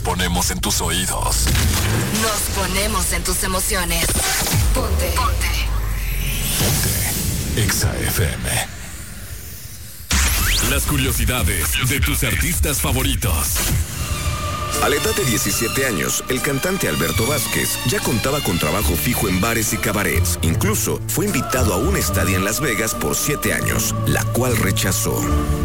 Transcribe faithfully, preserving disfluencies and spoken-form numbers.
ponemos en tus oídos. Nos ponemos en tus emociones. Ponte. Ponte. Ponte. Exa F M. Las curiosidades de tus artistas favoritos. A la edad de diecisiete años, el cantante Alberto Vázquez ya contaba con trabajo fijo en bares y cabarets. Incluso fue invitado a un estadio en Las Vegas por siete años, la cual rechazó.